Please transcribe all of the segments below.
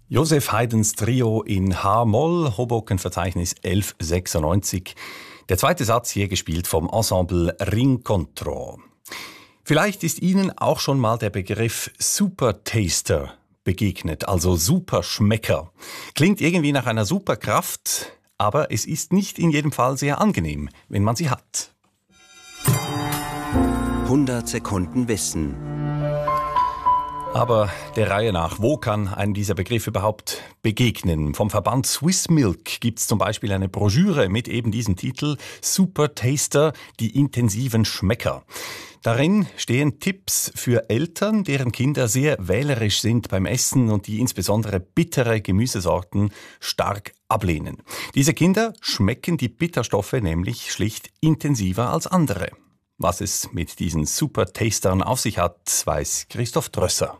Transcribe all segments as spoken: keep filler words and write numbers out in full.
Joseph Haydns Trio in H-Moll, Hoboken-Verzeichnis elf sechsundneunzig. Der zweite Satz hier gespielt vom Ensemble Rincontro. Vielleicht ist Ihnen auch schon mal der Begriff Supertaster begegnet, also Superschmecker. Klingt irgendwie nach einer Superkraft, aber es ist nicht in jedem Fall sehr angenehm, wenn man sie hat. hundert Sekunden Wissen. Aber der Reihe nach, wo kann einem dieser Begriff überhaupt begegnen? Vom Verband Swiss Milk gibt es zum Beispiel eine Broschüre mit eben diesem Titel Supertaster, die intensiven Schmecker. Darin stehen Tipps für Eltern, deren Kinder sehr wählerisch sind beim Essen und die insbesondere bittere Gemüsesorten stark ablehnen. Diese Kinder schmecken die Bitterstoffe nämlich schlicht intensiver als andere. Was es mit diesen Supertastern auf sich hat, weiß Christoph Drösser.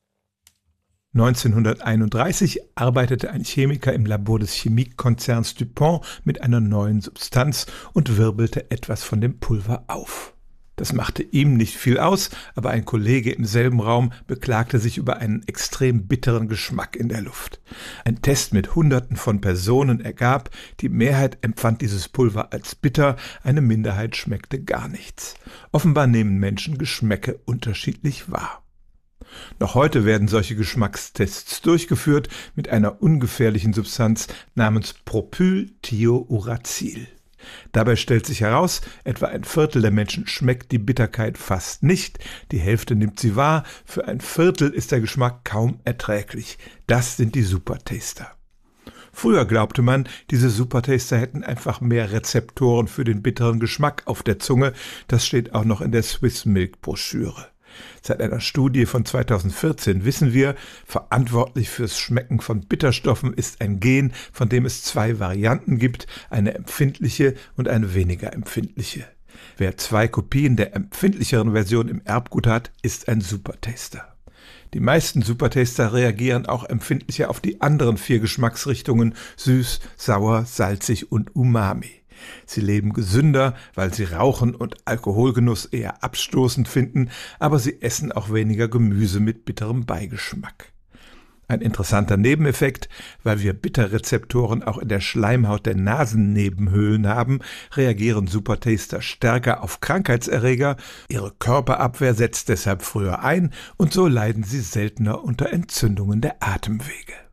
neunzehnhunderteinunddreißig arbeitete ein Chemiker im Labor des Chemiekonzerns DuPont mit einer neuen Substanz und wirbelte etwas von dem Pulver auf. Das machte ihm nicht viel aus, aber ein Kollege im selben Raum beklagte sich über einen extrem bitteren Geschmack in der Luft. Ein Test mit Hunderten von Personen ergab, die Mehrheit empfand dieses Pulver als bitter, eine Minderheit schmeckte gar nichts. Offenbar nehmen Menschen Geschmäcke unterschiedlich wahr. Noch heute werden solche Geschmackstests durchgeführt mit einer ungefährlichen Substanz namens Propylthiouracil. Dabei stellt sich heraus, etwa ein Viertel der Menschen schmeckt die Bitterkeit fast nicht, die Hälfte nimmt sie wahr, für ein Viertel ist der Geschmack kaum erträglich. Das sind die Supertaster. Früher glaubte man, diese Supertaster hätten einfach mehr Rezeptoren für den bitteren Geschmack auf der Zunge. Das steht auch noch in der Swiss Milk Broschüre. Seit einer Studie von zweitausendvierzehn wissen wir, verantwortlich fürs Schmecken von Bitterstoffen ist ein Gen, von dem es zwei Varianten gibt, eine empfindliche und eine weniger empfindliche. Wer zwei Kopien der empfindlicheren Version im Erbgut hat, ist ein Supertaster. Die meisten Supertaster reagieren auch empfindlicher auf die anderen vier Geschmacksrichtungen süß, sauer, salzig und umami. Sie leben gesünder, weil sie Rauchen und Alkoholgenuss eher abstoßend finden, aber sie essen auch weniger Gemüse mit bitterem Beigeschmack. Ein interessanter Nebeneffekt, weil wir Bitterrezeptoren auch in der Schleimhaut der Nasennebenhöhlen haben, reagieren Supertaster stärker auf Krankheitserreger, ihre Körperabwehr setzt deshalb früher ein und so leiden sie seltener unter Entzündungen der Atemwege.